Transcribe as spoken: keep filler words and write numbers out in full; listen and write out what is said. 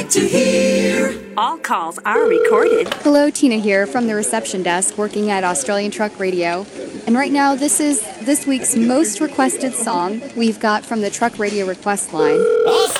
To hear. All calls are recorded. Hello, Tina here from the reception desk working at Australian Truck Radio. And right now, this is this week's most requested song we've got from the Truck Radio request line. Australian